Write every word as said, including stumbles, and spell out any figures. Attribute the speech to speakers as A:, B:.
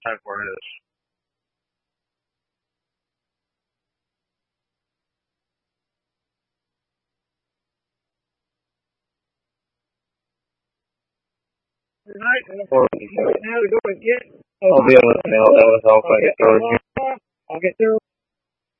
A: apparatus. Good night. Now to go and get.
B: I'll be able to now. That was all I get through.
A: I'll get there.